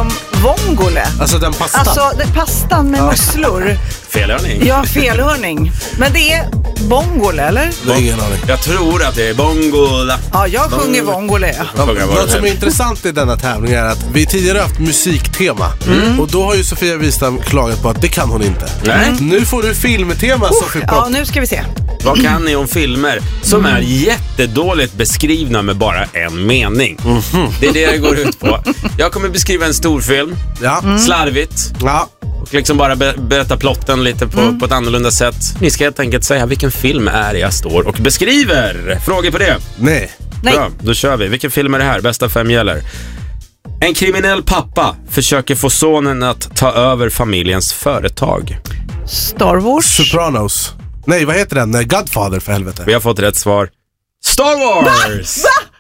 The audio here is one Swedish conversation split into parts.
som vongole. Alltså den pastan? Alltså pastan med musslor. Felhörning. Ja, felhörning. Men det är vongole, eller? Det är ingen aning. Jag tror att det är bongola. Ja, jag sjunger vongole. Något som är intressant i denna tävling är att vi tidigare haft musiktema. Och då har ju Sofia Wistam klagat på att det kan hon inte. Nej. Nu får du filmtema, Sofie Propp. Ja, nu ska vi se. Vad kan ni om filmer som är jättedåligt beskrivna med bara en mening? Det är det går ut på. Jag kommer beskriva en stor film. Ja. Slarvigt. Ja. Och liksom bara berätta plotten lite på ett annorlunda sätt. Ni ska helt enkelt säga vilken film är jag står och beskriver. Frågor på det? Nej. Bra, då kör vi. Vilken film är det här? Bästa 5 gäller. En kriminell pappa försöker få sonen att ta över familjens företag. Star Wars. Sopranos. Nej, vad heter den? Godfather, för helvete. Vi har fått rätt svar. Star Wars!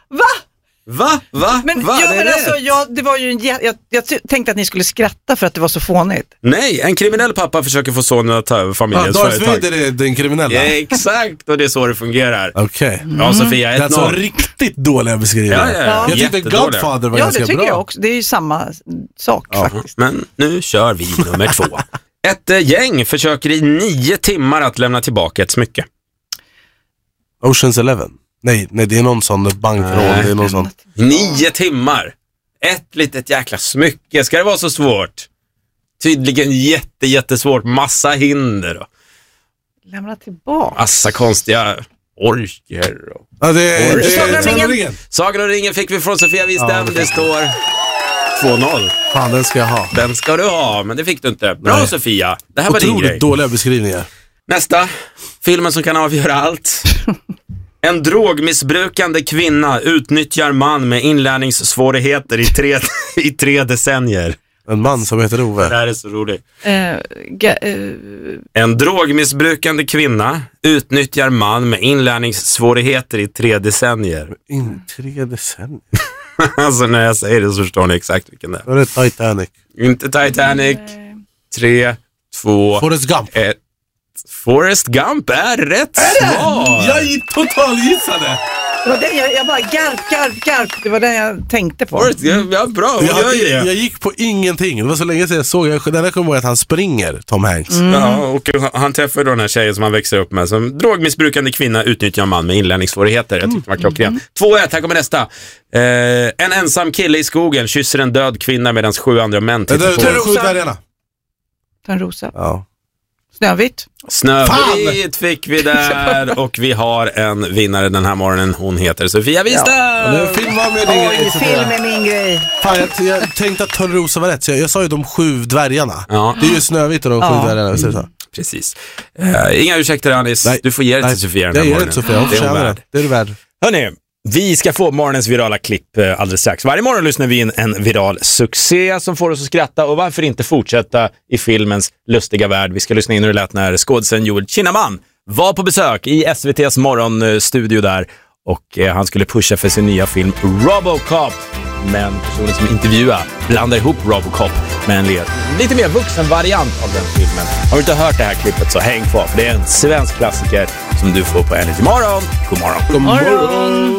Va? Men, Va? ja, Det är men rätt. alltså, det var ju jag tänkte att ni skulle skratta för att det var så fånigt. Nej, en kriminell pappa försöker få sonen att ta över familjens Darth företag. Vader är den kriminella. Ja, exakt, och det är så det fungerar. Okej. Ja, Sofia, Det är alltså riktigt dåliga beskrivningar. Ja. Jag tyckte Jättedåliga. Godfather var Ja, ganska det tycker bra. jag också. Det är ju samma sak faktiskt. Men nu kör vi nummer 2. Ett gäng försöker i 9 timmar att lämna tillbaka ett smycke. Ocean's 11. Nej, det är någon sån bankrån. Det är någon sån. 9 timmar. Ett litet jäkla smycke. Ska det vara så svårt? Tydligen jättesvårt. Massa hinder. Och Lämna tillbaka. massa konstiga orker. Och... Ja, det är Sagan om ringen. ringen. Sagan och ringen fick vi från Sofia Wistam. Det står 2-0. Fan, den ska jag ha. Den ska du ha, men det fick du inte. Bra, Nej. Sofia. Det här var din grej. Otroligt dåliga beskrivningar. Nästa. Filmen som kan avgöra allt. En drogmissbrukande kvinna utnyttjar man med inlärningssvårigheter i 3 decennier. En man som heter Det Ove. här är så roligt. Ga- En drogmissbrukande kvinna utnyttjar man med inlärningssvårigheter i 3 decennier. 3 decennier. Alltså när jag säger det så förstår ni exakt vilken det är. Då är det Titanic. Inte Titanic. 3, 2, Forrest Gump. 1. Forrest Gump är rätt svar. Jag totalgissade. Det var den jag bara garp. Det var den jag tänkte på. Forrest Gump, ja bra. Hon gör ju det. Jag gick på ingenting. Det var så länge sedan jag såg. Den här kommer ihåg att han springer, Tom Hanks. Ja, och han träffar då den här tjejen som han växer upp med. Som drogmissbrukande kvinna utnyttjar en man med inlärningssvårigheter. Jag tyckte det var klockren. 2-1, här kommer nästa. En ensam kille i skogen kysser en död kvinna medan 7 andra män Det tittar är på. 7 dvärgarna. Törnrosa. Ja. Snövit. Snövit fick vi där. Och vi har en vinnare den här morgonen. Hon heter Sofia Wistam. Och nu filmar med din grej. Film är min grej. Fan, jag tänkte att Törnrosa var rätt. Så jag sa ju de 7 dvärgarna. Ja. Det är ju Snövit och de 7 dvärgarna. Så är det så. Precis. Inga ursäkter, Anis. Nej. Du får ge det till Sofia den här Jag ger det morgonen. till Sofia. Hon Det är hon förtjänar värd. det. Det är du värd. Hörrni, vi ska få morgonens virala klipp alldeles strax. Varje morgon lyssnar vi in en viral succé som får oss att skratta. Och varför inte fortsätta i filmens lustiga värld? Vi ska lyssna in hur det lät när skådespelaren Joel Kinnaman var på besök i SVT:s morgonstudio där. Och han skulle pusha för sin nya film Robocop. Men personen som intervjuar blandar ihop Robocop med en lite mer vuxen variant av den filmen. Har du inte hört det här klippet så häng kvar. För det är en svensk klassiker som du får på Energy Morgon. God morgon. God morgon.